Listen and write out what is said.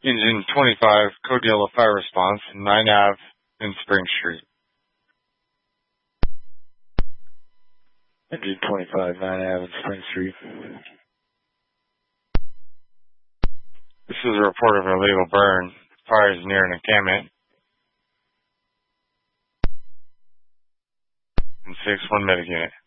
Engine 25, Code Yellow Fire Response, 9 Ave in Spring Street. Engine 25, 9 Ave in Spring Street. This is a report of an illegal burn. Fire is near an encampment. And 6-1 medic unit.